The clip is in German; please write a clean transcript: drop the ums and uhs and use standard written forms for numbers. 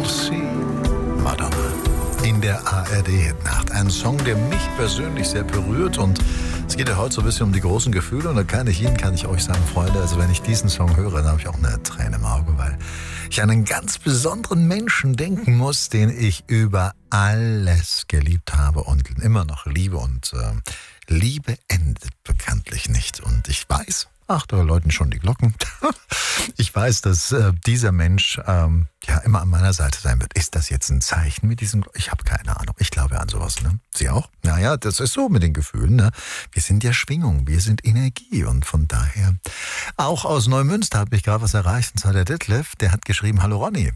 Merci, Madonna. In der ARD-Hitnacht. Ein Song, der mich persönlich sehr berührt, und es geht ja heute so ein bisschen um die großen Gefühle, und da kann ich euch sagen, Freunde, also wenn ich diesen Song höre, dann habe ich auch eine Träne im Auge, weil ich an einen ganz besonderen Menschen denken muss, den ich über alles geliebt habe und immer noch liebe, und Liebe endet bekanntlich nicht, und ich weiß, da läuten schon die Glocken. Ich weiß, dass dieser Mensch immer an meiner Seite sein wird. Ist das jetzt ein Zeichen mit diesem? Ich habe keine Ahnung. Ich glaube an sowas, ne? Sie auch? Naja, das ist so mit den Gefühlen, ne? Wir sind ja Schwingung, wir sind Energie, und von daher, auch aus Neumünster habe ich gerade was erreicht, und zwar der Detlef, der hat geschrieben: Hallo Ronny,